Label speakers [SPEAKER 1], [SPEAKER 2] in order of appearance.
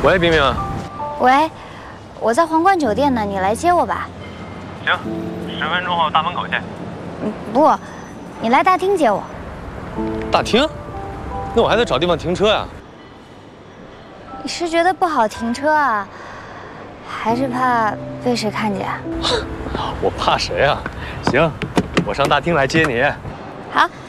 [SPEAKER 1] 喂，冰冰。
[SPEAKER 2] 喂，我在皇冠酒店呢，你来接我吧。
[SPEAKER 1] 行，10分钟后大门口见。
[SPEAKER 2] 不，你来大厅接我。
[SPEAKER 1] 大厅？那我还得找地方停车呀。
[SPEAKER 2] 你是觉得不好停车啊，还是怕被谁看见？
[SPEAKER 1] 我怕谁啊？行，我上大厅来接你。
[SPEAKER 2] 好。